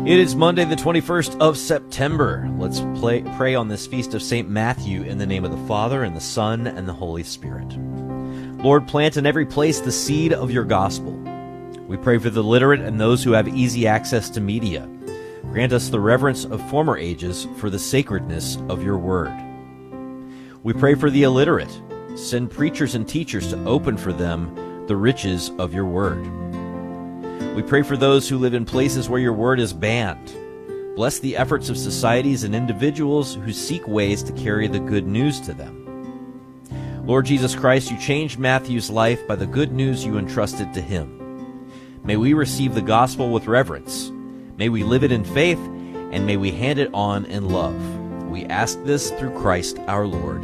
It is Monday, the 21st of September. Let's pray on this feast of St. Matthew in the name of the Father, and the Son, and the Holy Spirit. Lord, plant in every place the seed of your gospel. We pray for the literate and those who have easy access to media. Grant us the reverence of former ages for the sacredness of your word. We pray for the illiterate. Send preachers and teachers to open for them the riches of your word. We pray for those who live in places where your word is banned. Bless the efforts of societies and individuals who seek ways to carry the good news to them. Lord Jesus Christ, you changed Matthew's life by the good news you entrusted to him. May we receive the gospel with reverence. May we live it in faith, and may we hand it on in love. We ask this through Christ our Lord.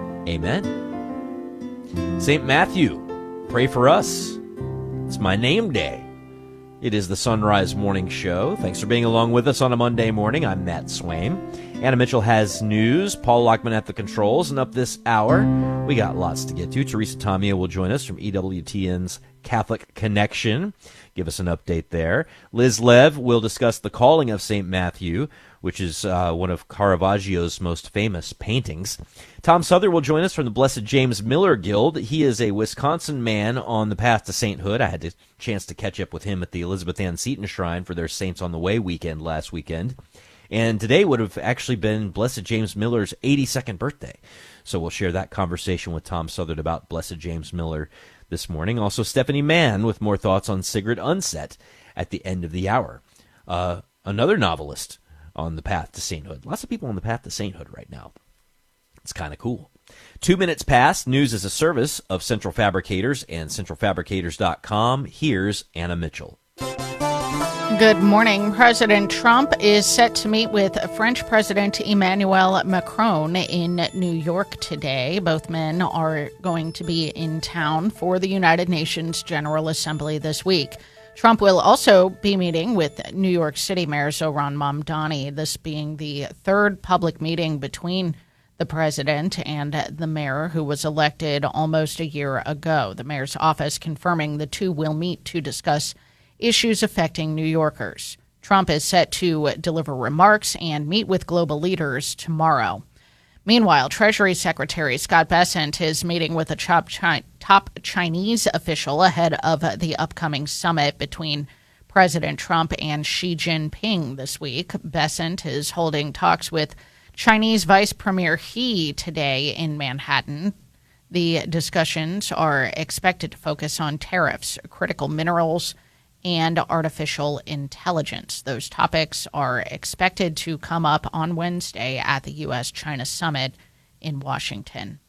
Amen. St. Matthew, pray for us. It's my name day. It is the Sunrise Morning Show. Thanks for being along with us on a Monday morning. I'm Matt Swaim. Anna Mitchell has news. Paul Lockman at the controls. And up this hour, we got lots to get to. Teresa Tomia will join us from EWTN's Catholic Connection. Give us an update there. Liz Lev will discuss the calling of St. Matthew, which is one of Caravaggio's most famous paintings. Tom Souther will join us from the Blessed James Miller Guild. He is a Wisconsin man on the path to sainthood. I had a chance to catch up with him at the Elizabeth Ann Seton Shrine for their Saints on the Way weekend last weekend. And today would have actually been Blessed James Miller's 82nd birthday. So we'll share that conversation with Tom Southard about Blessed James Miller this morning. Also, Stephanie Mann with more thoughts on Sigrid Undset at the end of the hour. Another novelist on the path to sainthood. Lots of people on the path to sainthood right now. It's kind of cool. 2 minutes past. News is a service of Central Fabricators and centralfabricators.com. Here's Anna Mitchell. Good morning. President Trump is set to meet with French President Emmanuel Macron in New York today. Both men are going to be in town for the United Nations General Assembly this week. Trump will also be meeting with New York City Mayor Zohran Mamdani, this being the third public meeting between the president and the mayor, who was elected almost a year ago. The mayor's office confirming the two will meet to discuss issues affecting New Yorkers. Trump is set to deliver remarks and meet with global leaders tomorrow. Meanwhile, Treasury Secretary Scott Bessent is meeting with a top Chinese official ahead of the upcoming summit between President Trump and Xi Jinping this week. Bessent is holding talks with Chinese Vice Premier He today in Manhattan. The discussions are expected to focus on tariffs, critical minerals, and artificial intelligence. Those topics are expected to come up on Wednesday at the U.S.-China summit in Washington.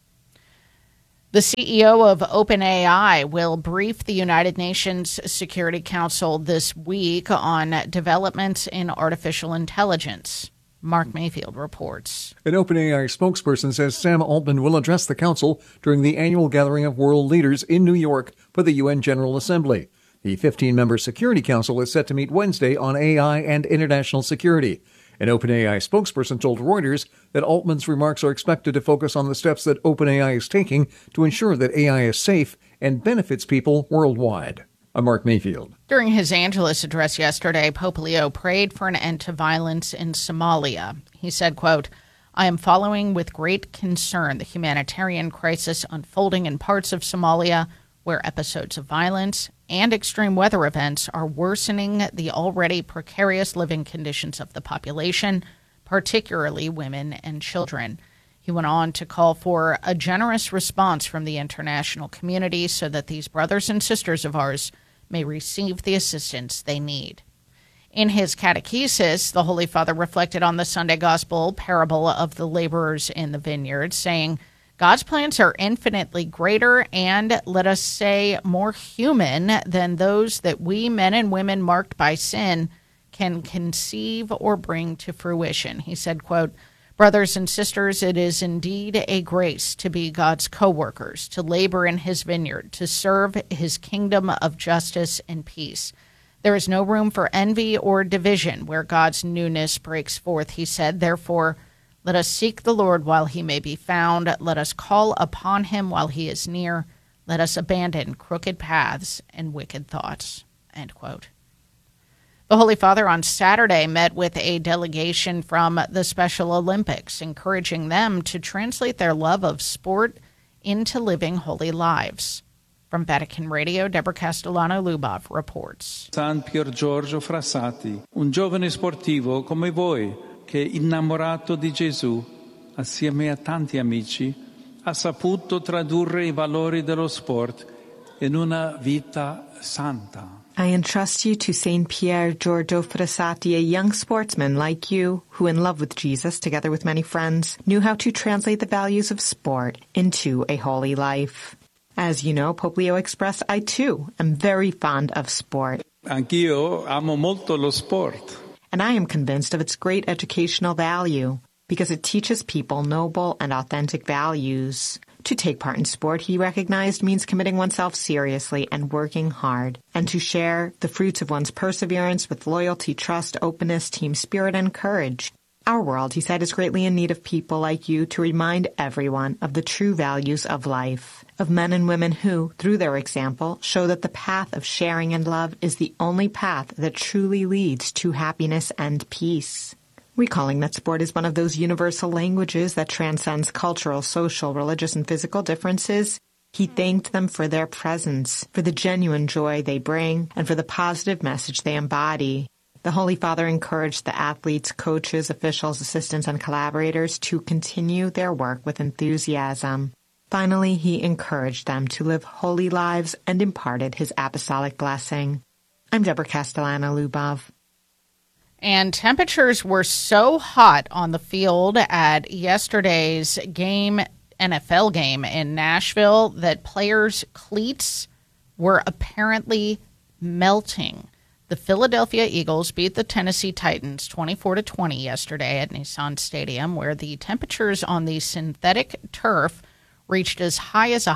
The CEO of OpenAI will brief the United Nations Security Council this week on developments in artificial intelligence. Mark Mayfield reports. An OpenAI spokesperson says Sam Altman will address the council during the annual gathering of world leaders in New York for the UN General Assembly. The 15-member Security Council is set to meet Wednesday on AI and international security. An OpenAI spokesperson told Reuters that Altman's remarks are expected to focus on the steps that OpenAI is taking to ensure that AI is safe and benefits people worldwide. I'm Mark Mayfield. During his Angelus address yesterday, Pope Leo prayed for an end to violence in Somalia. He said, quote, "I am following with great concern the humanitarian crisis unfolding in parts of Somalia where episodes of violence and extreme weather events are worsening the already precarious living conditions of the population, particularly women and children." He went on to call for a generous response from the international community so that these brothers and sisters of ours may receive the assistance they need. In his catechesis, the Holy Father reflected on the Sunday Gospel parable of the laborers in the vineyard, saying, God's plans are infinitely greater and, let us say, more human than those that we, men and women marked by sin, can conceive or bring to fruition. He said, quote, "Brothers and sisters, it is indeed a grace to be God's co-workers, to labor in his vineyard, to serve his kingdom of justice and peace. There is no room for envy or division where God's newness breaks forth," he said. "Therefore, let us seek the Lord while he may be found. Let us call upon him while he is near. Let us abandon crooked paths and wicked thoughts." End quote. The Holy Father on Saturday met with a delegation from the Special Olympics, encouraging them to translate their love of sport into living holy lives. From Vatican Radio, Deborah Castellano-Lubov reports. San Pier Giorgio Frassati, un giovane sportivo come voi, che innamorato di Gesù, assieme a tanti amici, ha saputo tradurre I valori dello sport in una vita santa. I entrust you to Saint Pier Giorgio Frassati, a young sportsman like you, who in love with Jesus, together with many friends, knew how to translate the values of sport into a holy life. As you know, Pope Leo expressed, I too am very fond of sport. Anch'io amo molto lo sport. And I am convinced of its great educational value, because it teaches people noble and authentic values. To take part in sport, he recognized, means committing oneself seriously and working hard, and to share the fruits of one's perseverance with loyalty, trust, openness, team spirit, and courage. Our world, he said, is greatly in need of people like you to remind everyone of the true values of life, of men and women who, through their example, show that the path of sharing and love is the only path that truly leads to happiness and peace. Recalling that sport is one of those universal languages that transcends cultural, social, religious, and physical differences, he thanked them for their presence, for the genuine joy they bring, and for the positive message they embody. The Holy Father encouraged the athletes, coaches, officials, assistants, and collaborators to continue their work with enthusiasm. Finally, he encouraged them to live holy lives and imparted his apostolic blessing. I'm Deborah Castellano-Lubov. And temperatures were so hot on the field at yesterday's game, NFL game in Nashville, that players' cleats were apparently melting. The Philadelphia Eagles beat the Tennessee Titans 24-20 yesterday at Nissan Stadium, where the temperatures on the synthetic turf reached as high as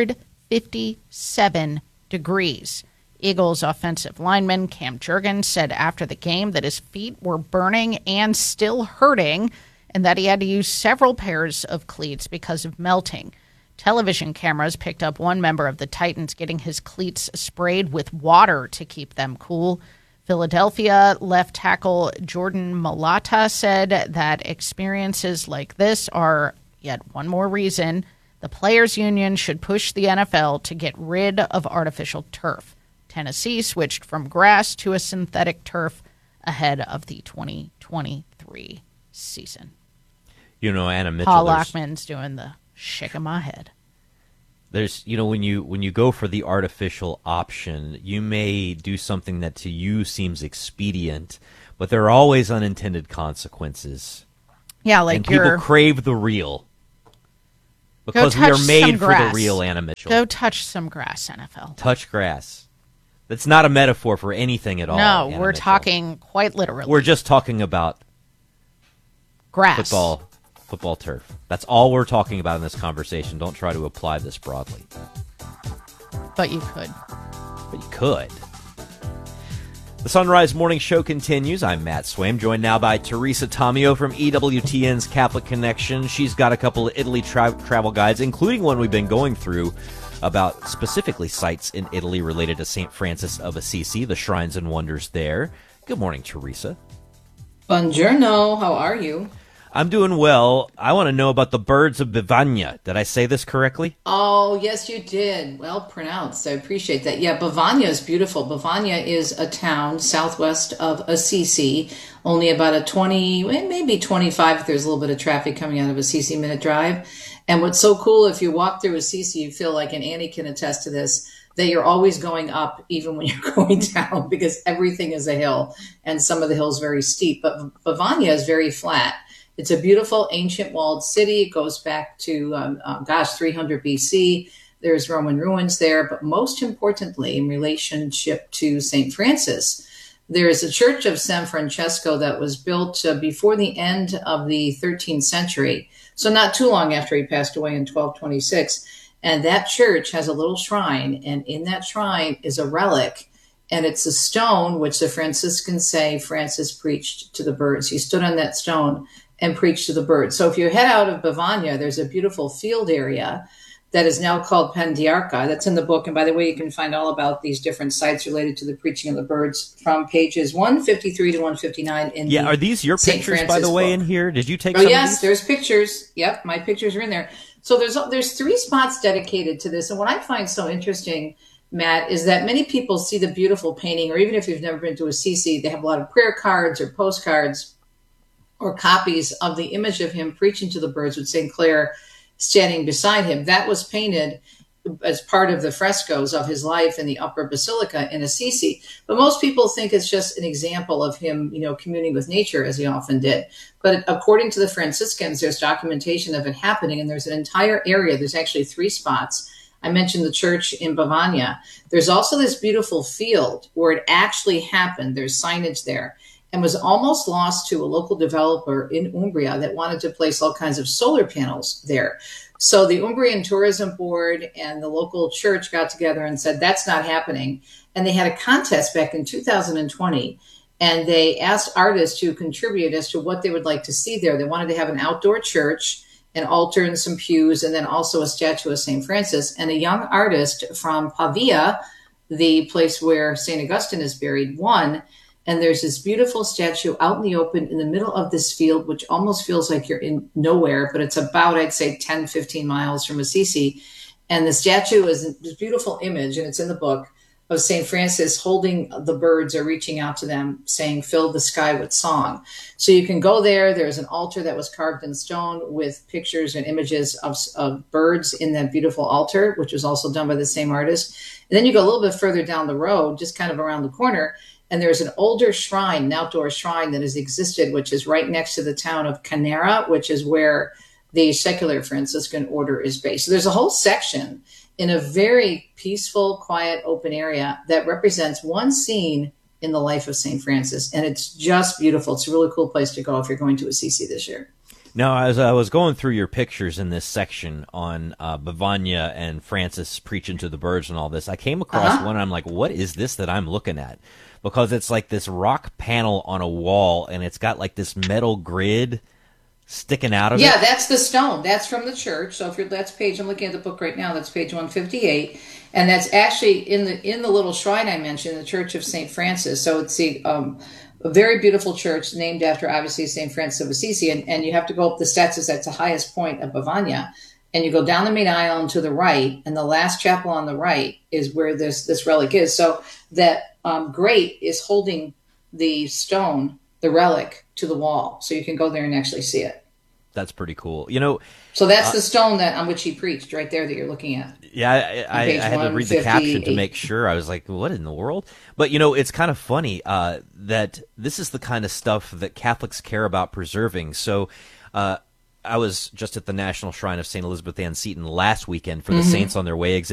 157 degrees. Eagles offensive lineman Cam Jurgens said after the game that his feet were burning and still hurting, and that he had to use several pairs of cleats because of melting. Television cameras picked up one member of the Titans getting his cleats sprayed with water to keep them cool. Philadelphia left tackle Jordan Mailata said that experiences like this are yet one more reason the Players Union should push the NFL to get rid of artificial turf. Tennessee switched from grass to a synthetic turf ahead of the 2023 season. You know, Anna Mitchell. Paul Lockman's doing the shaking my head. There's, you know, when you go for the artificial option, you may do something that to you seems expedient, but there are always unintended consequences. Yeah, like and people crave the real. Because we are made for the real, Anna Mitchell. Go touch some grass, NFL. Touch grass. That's not a metaphor for anything at all. No, Anna we're Mitchell. talking quite literally. We're just talking about grass. Football turf. That's all we're talking about in this conversation. Don't try to apply this broadly. But you could. But you could. The Sunrise Morning Show continues. I'm Matt Swaim, joined now by Teresa Tomeo from EWTN's Catholic Connection. She's got a couple of Italy travel guides, including one we've been going through about specifically sites in Italy related to St. Francis of Assisi, the shrines and wonders there. Good morning, Teresa. Buongiorno. How are you? I'm doing well. I want to know about the birds of Bivagna. Did I say this correctly? Oh, yes, you did. Well pronounced. I appreciate that. Yeah, Bivagna is beautiful. Bivagna is a town southwest of Assisi, only about a 20, maybe 25, if there's a little bit of traffic coming out of Assisi, minute drive. And what's so cool, if you walk through Assisi, you feel like, and Annie can attest to this, that you're always going up even when you're going down, because everything is a hill, and some of the hills very steep. But Bivagna is very flat. It's a beautiful ancient walled city. It goes back to, 300 BC. There's Roman ruins there. But most importantly, in relationship to St. Francis, there is a church of San Francesco that was built before the end of the 13th century. So not too long after he passed away in 1226. And that church has a little shrine. And in that shrine is a relic. And it's a stone which the Franciscans say Francis preached to the birds. He stood on that stone and preach to the birds. So if you head out of Bivagna, there's a beautiful field area that is now called Pandiarca. That's in the book. And by the way, you can find all about these different sites related to the preaching of the birds from pages 153 to 159 in are these your St. pictures, Francis by the way, book. in here? Did you take Oh, some yes, of these? there's pictures. Yep, my pictures are in there. So there's 3 spots dedicated to this. And what I find so interesting, Matt, is that many people see the beautiful painting, or even if you've never been to Assisi, they have a lot of prayer cards or postcards or copies of the image of him preaching to the birds with St. Clair standing beside him. That was painted as part of the frescoes of his life in the Upper Basilica in Assisi. But most people think it's just an example of him, communing with nature as he often did. But according to the Franciscans, there's documentation of it happening, and there's an entire area. There's actually 3 spots. I mentioned the church in Bavagna. There's also this beautiful field where it actually happened. There's signage there, and was almost lost to a local developer in Umbria that wanted to place all kinds of solar panels there. So the Umbrian Tourism Board and the local church got together and said, that's not happening. And they had a contest back in 2020, and they asked artists to contribute as to what they would like to see there. They wanted to have an outdoor church, an altar and some pews, and then also a statue of St. Francis. And a young artist from Pavia, the place where St. Augustine is buried, won. And there's this beautiful statue out in the open in the middle of this field, which almost feels like you're in nowhere, but it's about, I'd say, 10, 15 miles from Assisi. And the statue is this beautiful image, and it's in the book, of St. Francis holding the birds or reaching out to them, saying, fill the sky with song. So you can go there. There's an altar that was carved in stone with pictures and images of birds in that beautiful altar, which was also done by the same artist. And then you go a little bit further down the road, just kind of around the corner, and there's an older shrine, an outdoor shrine that has existed, which is right next to the town of Canera, which is where the secular Franciscan order is based. So there's a whole section in a very peaceful, quiet, open area that represents one scene in the life of St. Francis. And it's just beautiful. It's a really cool place to go if you're going to Assisi this year. Now, as I was going through your pictures in this section on Bavagna and Francis preaching to the birds and all this, I came across one, and I'm like, what is this that I'm looking at? Because it's like this rock panel on a wall, and it's got like this metal grid sticking out of it. Yeah, that's the stone. That's from the church. So that's page, I'm looking at the book right now, that's page 158. And that's actually in the little shrine I mentioned, the Church of St. Francis. So it's a very beautiful church named after, obviously, St. Francis of Assisi. And you have to go up the steps. That's the highest point of Bavagna. And you go down the main aisle and to the right, and the last chapel on the right is where this relic is. So that grate is holding the stone, the relic, to the wall. So you can go there and actually see it. That's pretty cool. So that's the stone on which he preached right there that you're looking at. Yeah, I had to read the caption to make sure. I was like, what in the world? But, it's kind of funny that this is the kind of stuff that Catholics care about preserving. So I was just at the National Shrine of St. Elizabeth Ann Seton last weekend for the Saints on Their Way exhibit.